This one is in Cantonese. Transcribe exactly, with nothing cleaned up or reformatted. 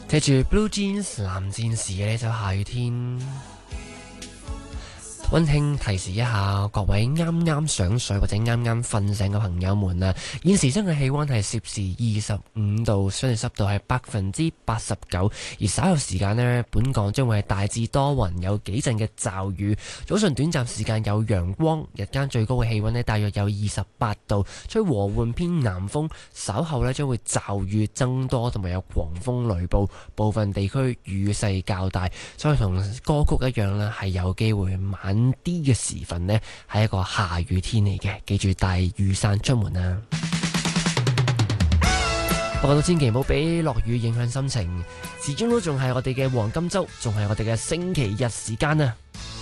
聽住 Blue Jeans 藍戰士嘅呢首下雨天。溫馨提示一下各位啱啱上水或者啱啱瞓醒嘅朋友們啊，現時真嘅氣溫係攝氏二十五度，相對濕度係百分之八十九。而稍後時間呢，本港將會係大致多雲，有幾陣嘅驟雨。早上短暫時間有陽光，日間最高嘅氣溫呢大約有二十八度，吹和緩偏南風。稍後呢將會驟雨增多，同埋有狂風雷暴，部分地區雨勢較大。所以同歌曲一樣啦，係有機會晚啲嘅時分呢，係一個下雨天嚟嘅，記住帶雨傘出門啊！不過都千祈唔好俾落雨影響心情，始終都仲係我哋嘅黃金周，仲係我哋嘅星期日時間啊！